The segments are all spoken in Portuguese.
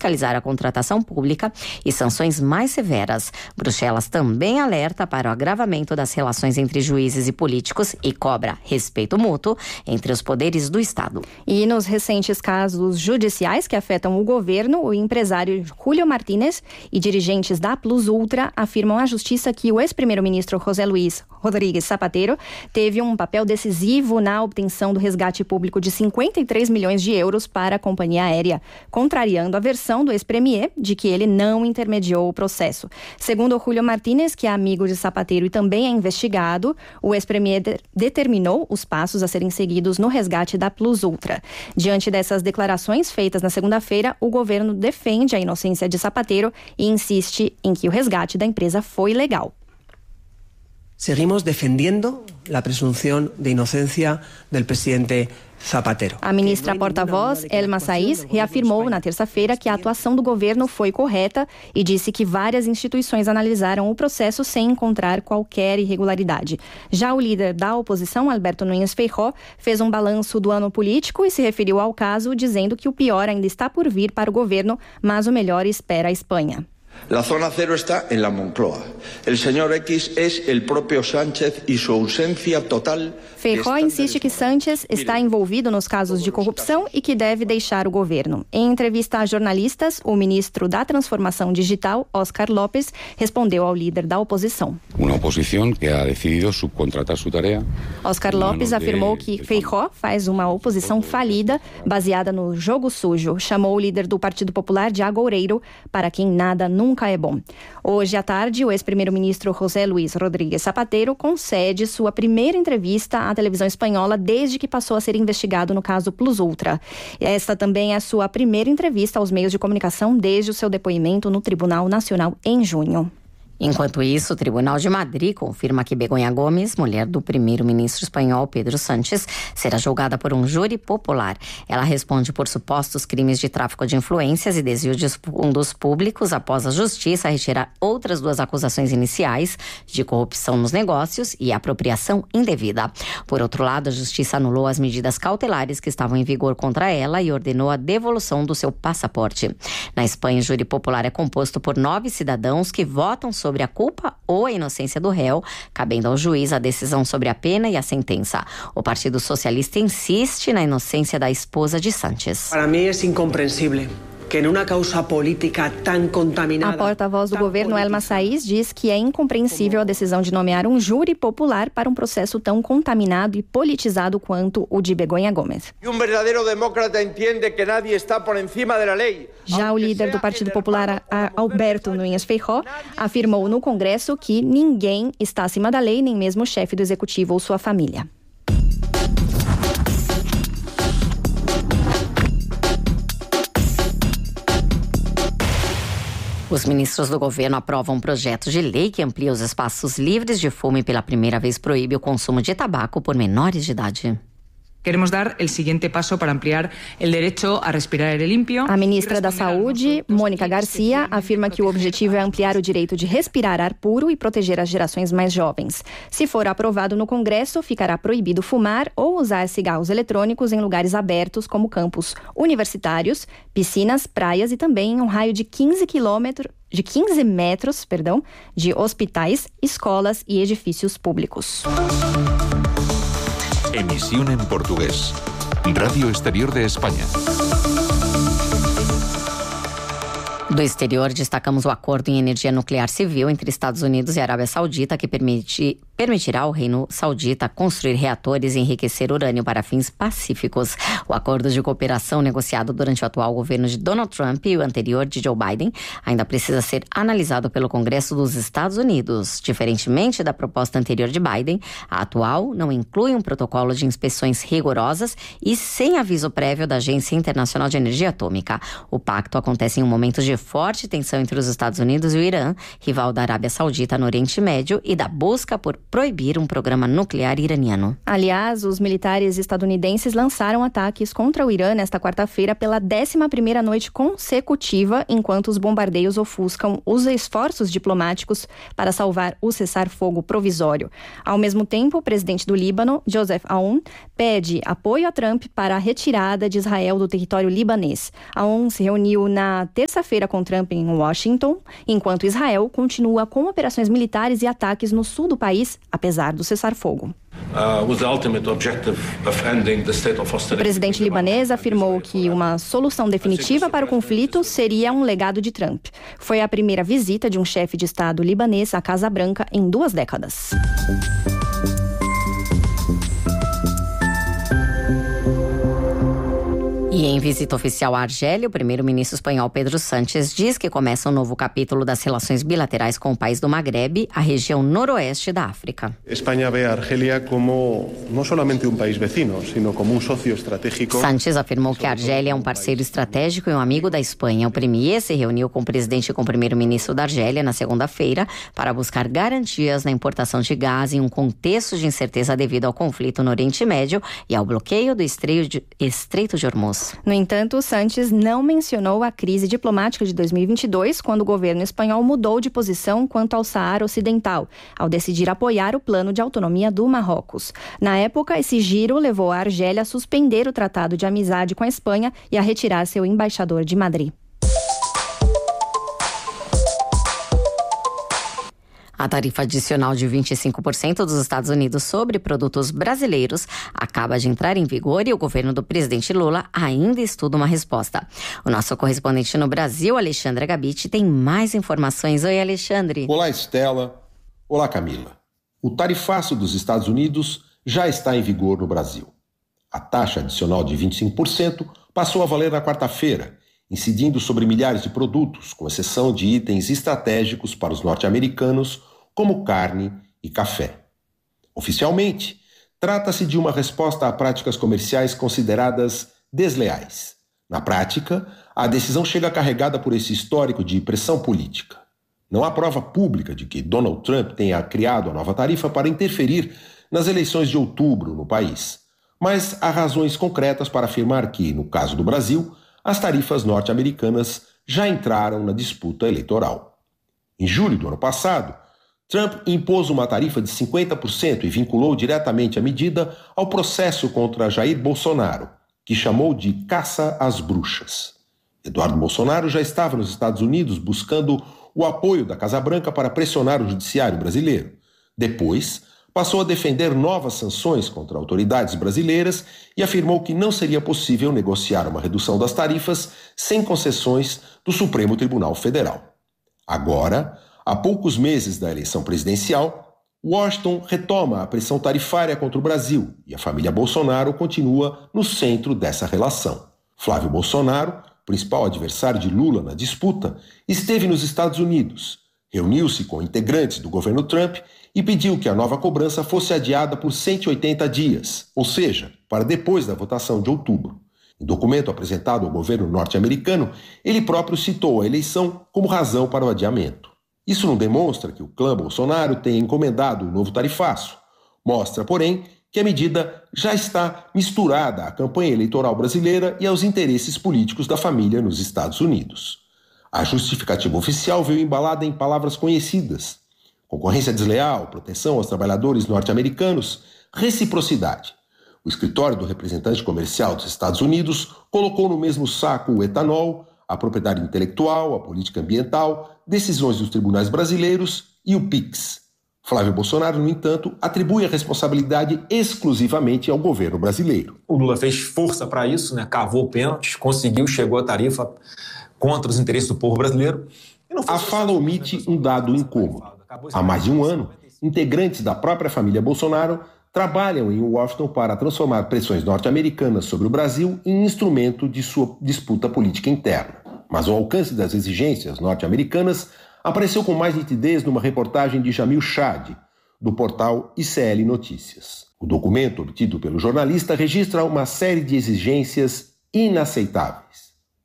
fiscalizar a contratação pública e sanções mais severas. Bruxelas também alerta para o agravamento das relações entre juízes e políticos e cobra respeito mútuo entre os poderes do Estado. E nos recentes casos judiciais que afetam o governo, o empresário Julio Martínez e dirigentes da Plus Ultra afirmam à justiça que o ex-primeiro-ministro José Luis Rodríguez Zapatero teve um papel decisivo na obtenção do resgate público de 53 milhões de euros para a companhia aérea, contrariando a versão do ex-premier de que ele não intermediou o processo. Segundo o Julio Martínez, que é amigo de Zapatero e também é investigado, o ex-premier determinou os passos a serem seguidos no resgate da Plus Ultra. Diante dessas declarações feitas na segunda-feira, o governo defende a inocência de Zapatero e insiste em que o resgate da empresa foi legal. Seguimos defendiendo la presunción de inocencia del presidente Zapatero. A ministra porta-voz, Elma Saiz, reafirmou na terça-feira que a atuação do governo foi correta e disse que várias instituições analisaram o processo sem encontrar qualquer irregularidade. Já o líder da oposição, Alberto Núñez Feijóo, fez um balanço do ano político e se referiu ao caso, dizendo que o pior ainda está por vir para o governo, mas o melhor espera a Espanha. La zona cero está en la Moncloa. El señor X es el propio Sánchez y su ausencia total. Feijóo insiste que Sánchez está envolvido nos casos de corrupção e que deve deixar o governo. Em entrevista a jornalistas, o ministro da Transformação Digital, Óscar López, respondeu ao líder da oposição. Uma oposição que ha decidido subcontratar sua tarefa. Óscar López afirmou que Feijóo faz uma oposição falida, baseada no jogo sujo. Chamou o líder do Partido Popular de agoureiro, para quem nada nunca é bom. Hoje à tarde, o ex-primeiro-ministro José Luis Rodríguez Zapatero concede sua primeira entrevista à televisão espanhola desde que passou a ser investigado no caso Plus Ultra. Esta também é a sua primeira entrevista aos meios de comunicação desde o seu depoimento no Tribunal Nacional em junho. Enquanto isso, o Tribunal de Madrid confirma que Begoña Gómez, mulher do primeiro-ministro espanhol Pedro Sánchez, será julgada por um júri popular. Ela responde por supostos crimes de tráfico de influências e desvio de fundos públicos após a justiça retirar outras duas acusações iniciais de corrupção nos negócios e apropriação indevida. Por outro lado, a justiça anulou as medidas cautelares que estavam em vigor contra ela e ordenou a devolução do seu passaporte. Na Espanha, o júri popular é composto por 9 cidadãos que votam sobre a culpa ou a inocência do réu, cabendo ao juiz a decisão sobre a pena e a sentença. O Partido Socialista insiste na inocência da esposa de Sánchez. Para mim é incompreensível que numa causa política tão contaminada... A porta-voz do governo, Elma Saiz, diz que é incompreensível a decisão de nomear um júri popular para um processo tão contaminado e politizado quanto o de Begoña Gómez. Um verdadeiro demócrata entende que nadie está por encima da lei. Já o líder do Partido Popular, Alberto Núñez Feijóo, afirmou no Congresso que ninguém está acima da lei, nem mesmo o chefe do executivo ou sua família. Os ministros do governo aprovam um projeto de lei que amplia os espaços livres de fumo e pela primeira vez proíbe o consumo de tabaco por menores de idade. Queremos dar el siguiente paso para ampliar el derecho a respirar aire limpio. A ministra da Saúde, Mônica Garcia, afirma que o objetivo é ampliar o direito de respirar ar puro e proteger as gerações mais jovens. Se for aprovado no Congresso, ficará proibido fumar ou usar cigarros eletrônicos em lugares abertos como campos universitários, piscinas, praias e também em um raio de 15 metros de hospitais, escolas e edifícios públicos. Emisión en portugués. Radio Exterior de España. Do exterior, destacamos o acordo em energia nuclear civil entre Estados Unidos e Arábia Saudita, que permitirá ao Reino Saudita construir reatores e enriquecer urânio para fins pacíficos. O acordo de cooperação negociado durante o atual governo de Donald Trump e o anterior de Joe Biden ainda precisa ser analisado pelo Congresso dos Estados Unidos. Diferentemente da proposta anterior de Biden, a atual não inclui um protocolo de inspeções rigorosas e sem aviso prévio da Agência Internacional de Energia Atômica. O pacto acontece em um momento de de forte tensão entre os Estados Unidos e o Irã, rival da Arábia Saudita no Oriente Médio, e da busca por proibir um programa nuclear iraniano. Aliás, os militares estadunidenses lançaram ataques contra o Irã nesta quarta-feira pela 11ª noite consecutiva, enquanto os bombardeios ofuscam os esforços diplomáticos para salvar o cessar-fogo provisório. Ao mesmo tempo, o presidente do Líbano, Joseph Aoun, pede apoio a Trump para a retirada de Israel do território libanês. Aoun se reuniu na terça-feira com Trump em Washington, enquanto Israel continua com operações militares e ataques no sul do país, apesar do cessar-fogo. O presidente libanês afirmou que uma solução definitiva para o conflito seria um legado de Trump. Foi a primeira visita de um chefe de Estado libanês à Casa Branca em 2 décadas. E em visita oficial à Argélia, o primeiro-ministro espanhol Pedro Sánchez diz que começa um novo capítulo das relações bilaterais com o país do Magrebe, a região noroeste da África. Espanha vê a Argélia como não somente um país vecino, sino como um sócio estratégico. Sánchez afirmou que a Argélia é um parceiro estratégico e um amigo da Espanha. O premier se reuniu com o presidente e com o primeiro-ministro da Argélia na segunda-feira para buscar garantias na importação de gás em um contexto de incerteza devido ao conflito no Oriente Médio e ao bloqueio do Estreito de Hormuz. No entanto, Sánchez não mencionou a crise diplomática de 2022, quando o governo espanhol mudou de posição quanto ao Saara Ocidental, ao decidir apoiar o plano de autonomia do Marrocos. Na época, esse giro levou a Argélia a suspender o tratado de amizade com a Espanha e a retirar seu embaixador de Madrid. A tarifa adicional de 25% dos Estados Unidos sobre produtos brasileiros acaba de entrar em vigor e o governo do presidente Lula ainda estuda uma resposta. O nosso correspondente no Brasil, Alexandre Gabiti, tem mais informações. Oi, Alexandre. Olá, Estela. Olá, Camila. O tarifaço dos Estados Unidos já está em vigor no Brasil. A taxa adicional de 25% passou a valer na quarta-feira, incidindo sobre milhares de produtos, com exceção de itens estratégicos para os norte-americanos, como carne e café. Oficialmente, trata-se de uma resposta a práticas comerciais consideradas desleais. Na prática, a decisão chega carregada por esse histórico de pressão política. Não há prova pública de que Donald Trump tenha criado a nova tarifa para interferir nas eleições de outubro no país, mas há razões concretas para afirmar que, no caso do Brasil, as tarifas norte-americanas já entraram na disputa eleitoral. Em julho do ano passado, Trump impôs uma tarifa de 50% e vinculou diretamente a medida ao processo contra Jair Bolsonaro, que chamou de caça às bruxas. Eduardo Bolsonaro já estava nos Estados Unidos buscando o apoio da Casa Branca para pressionar o judiciário brasileiro. Depois, passou a defender novas sanções contra autoridades brasileiras e afirmou que não seria possível negociar uma redução das tarifas sem concessões do Supremo Tribunal Federal. Agora, há poucos meses da eleição presidencial, Washington retoma a pressão tarifária contra o Brasil e a família Bolsonaro continua no centro dessa relação. Flávio Bolsonaro, principal adversário de Lula na disputa, esteve nos Estados Unidos, reuniu-se com integrantes do governo Trump e pediu que a nova cobrança fosse adiada por 180 dias, ou seja, para depois da votação de outubro. Em documento apresentado ao governo norte-americano, ele próprio citou a eleição como razão para o adiamento. Isso não demonstra que o clã Bolsonaro tenha encomendado o novo tarifaço. Mostra, porém, que a medida já está misturada à campanha eleitoral brasileira e aos interesses políticos da família nos Estados Unidos. A justificativa oficial veio embalada em palavras conhecidas: concorrência desleal, proteção aos trabalhadores norte-americanos, reciprocidade. O escritório do representante comercial dos Estados Unidos colocou no mesmo saco o etanol, a propriedade intelectual, a política ambiental, decisões dos tribunais brasileiros e o PIX. Flávio Bolsonaro, no entanto, atribui a responsabilidade exclusivamente ao governo brasileiro. O Lula fez força para isso, cavou pênaltis, conseguiu, chegou à tarifa contra os interesses do povo brasileiro. A fala omite um dado incômodo. Há mais de um ano, integrantes da própria família Bolsonaro trabalham em Washington para transformar pressões norte-americanas sobre o Brasil em instrumento de sua disputa política interna. Mas o alcance das exigências norte-americanas apareceu com mais nitidez numa reportagem de Jamil Chad, do portal ICL Notícias. O documento obtido pelo jornalista registra uma série de exigências inaceitáveis.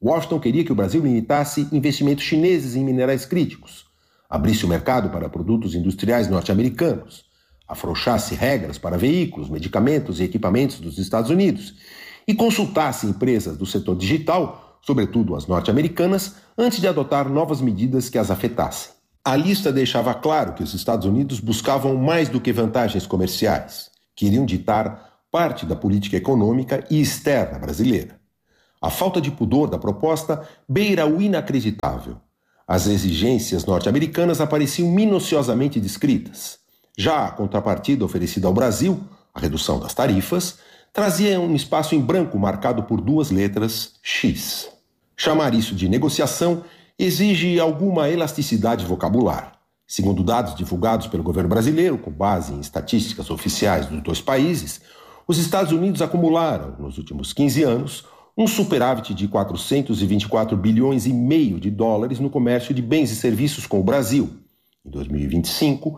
Washington queria que o Brasil limitasse investimentos chineses em minerais críticos, abrisse o mercado para produtos industriais norte-americanos, afrouxasse regras para veículos, medicamentos e equipamentos dos Estados Unidos e consultasse empresas do setor digital, sobretudo as norte-americanas, antes de adotar novas medidas que as afetassem. A lista deixava claro que os Estados Unidos buscavam mais do que vantagens comerciais. Queriam ditar parte da política econômica e externa brasileira. A falta de pudor da proposta beira o inacreditável. As exigências norte-americanas apareciam minuciosamente descritas. Já a contrapartida oferecida ao Brasil, a redução das tarifas, trazia um espaço em branco marcado por 2 letras X. Chamar isso de negociação exige alguma elasticidade vocabular. Segundo dados divulgados pelo governo brasileiro, com base em estatísticas oficiais dos 2 países, os Estados Unidos acumularam, nos últimos 15 anos, um superávit de 424 bilhões e meio de dólares no comércio de bens e serviços com o Brasil. Em 2025,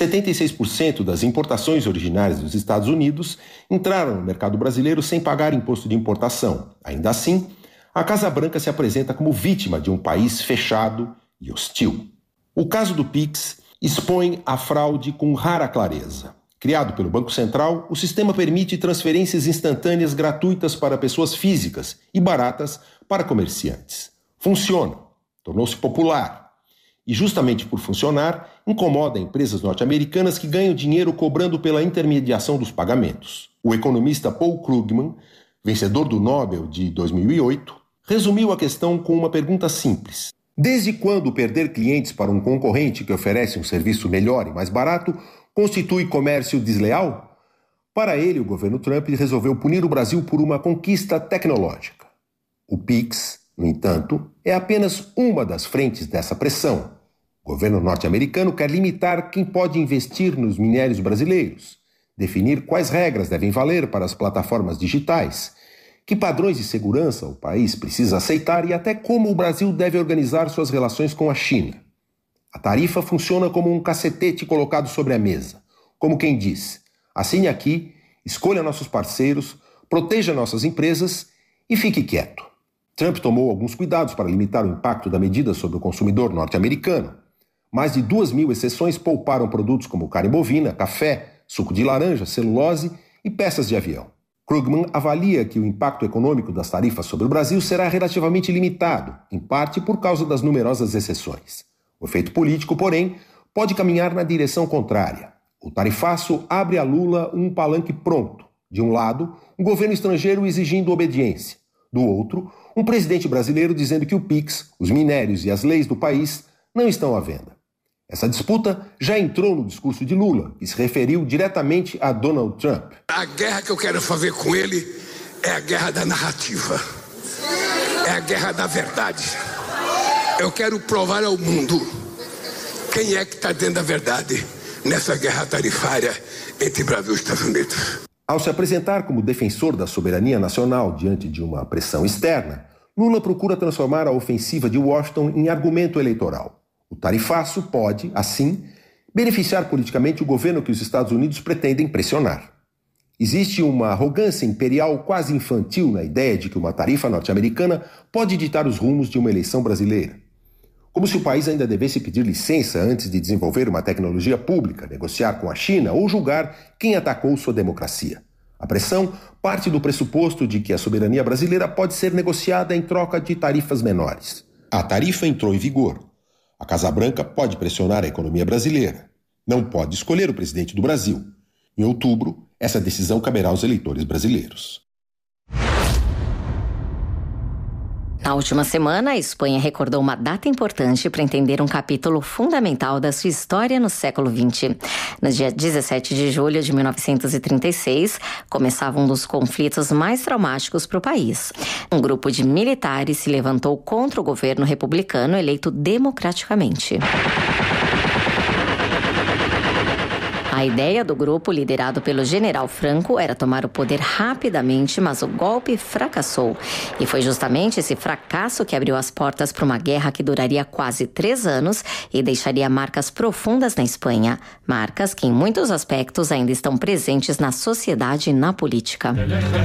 76% das importações originárias dos Estados Unidos entraram no mercado brasileiro sem pagar imposto de importação. Ainda assim, a Casa Branca se apresenta como vítima de um país fechado e hostil. O caso do Pix expõe a fraude com rara clareza. Criado pelo Banco Central, o sistema permite transferências instantâneas gratuitas para pessoas físicas e baratas para comerciantes. Funciona, tornou-se popular. E justamente por funcionar, incomoda empresas norte-americanas que ganham dinheiro cobrando pela intermediação dos pagamentos. O economista Paul Krugman, vencedor do Nobel de 2008, resumiu a questão com uma pergunta simples. Desde quando perder clientes para um concorrente que oferece um serviço melhor e mais barato constitui comércio desleal? Para ele, o governo Trump resolveu punir o Brasil por uma conquista tecnológica. O Pix, no entanto, é apenas uma das frentes dessa pressão. O governo norte-americano quer limitar quem pode investir nos minérios brasileiros, definir quais regras devem valer para as plataformas digitais, que padrões de segurança o país precisa aceitar e até como o Brasil deve organizar suas relações com a China. A tarifa funciona como um cacetete colocado sobre a mesa, como quem diz: assine aqui, escolha nossos parceiros, proteja nossas empresas e fique quieto. Trump tomou alguns cuidados para limitar o impacto da medida sobre o consumidor norte-americano. Mais de 2.000 exceções pouparam produtos como carne bovina, café, suco de laranja, celulose e peças de avião. Krugman avalia que o impacto econômico das tarifas sobre o Brasil será relativamente limitado, em parte por causa das numerosas exceções. O efeito político, porém, pode caminhar na direção contrária. O tarifaço abre a Lula um palanque pronto. De um lado, um governo estrangeiro exigindo obediência. Do outro, um presidente brasileiro dizendo que o Pix, os minérios e as leis do país não estão à venda. Essa disputa já entrou no discurso de Lula, que se referiu diretamente a Donald Trump. A guerra que eu quero fazer com ele é a guerra da narrativa, é a guerra da verdade. Eu quero provar ao mundo quem é que está dentro da verdade nessa guerra tarifária entre Brasil e Estados Unidos. Ao se apresentar como defensor da soberania nacional diante de uma pressão externa, Lula procura transformar a ofensiva de Washington em argumento eleitoral. O tarifaço pode, assim, beneficiar politicamente o governo que os Estados Unidos pretendem pressionar. Existe uma arrogância imperial quase infantil na ideia de que uma tarifa norte-americana pode ditar os rumos de uma eleição brasileira. Como se o país ainda devesse pedir licença antes de desenvolver uma tecnologia pública, negociar com a China ou julgar quem atacou sua democracia. A pressão parte do pressuposto de que a soberania brasileira pode ser negociada em troca de tarifas menores. A tarifa entrou em vigor. A Casa Branca pode pressionar a economia brasileira. Não pode escolher o presidente do Brasil. Em outubro, essa decisão caberá aos eleitores brasileiros. Na última semana, a Espanha recordou uma data importante para entender um capítulo fundamental da sua história no século XX. No dia 17 de julho de 1936, começava um dos conflitos mais traumáticos para o país. Um grupo de militares se levantou contra o governo republicano eleito democraticamente. A ideia do grupo, liderado pelo general Franco, era tomar o poder rapidamente, mas o golpe fracassou. E foi justamente esse fracasso que abriu as portas para uma guerra que duraria quase 3 anos e deixaria marcas profundas na Espanha. Marcas que, em muitos aspectos, ainda estão presentes na sociedade e na política.